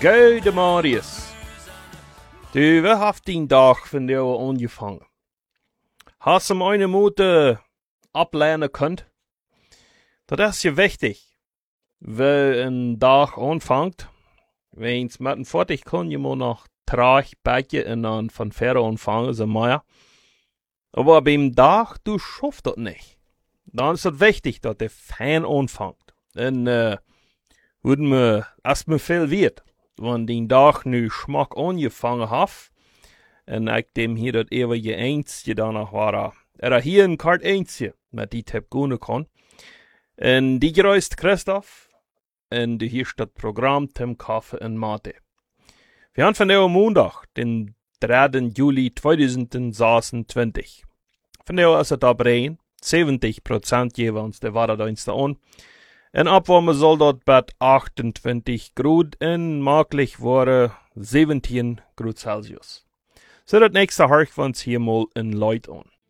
Gode Marius. Du, wie haft den Tag von dir angefangen? Hast du meine Mutter ablehnen können? Das ist ja wichtig. Wenn ein Tag anfängt, wenn es mit dem fertig kann, je mal noch traag Bäckchen und dann von Fähre anfangen, so mehr. Aber beim Tag, du schaffst das nicht. Dann ist es wichtig, dass der Fan anfängt. Und, würden wir erstmal viel wird. Wenn den Tag nu Schmack angefangen hat, und ich dem hier das ewige Einzige danach war, hier ein Kart Einzige, mit die Tipp gehen kann. Und die gereist Christoph, und hier steht das Programm Tim Kaffee und Mate. Wir haben von der Montag, den 3. Juli 2026. Von der ist es da brein, 70% jeweils der Wasserdienst an. En Abwärme soll dort bei 28 Grad en möglich worden 17 Grad Celsius. So das nächste Harch wir uns hier mal in Leut an.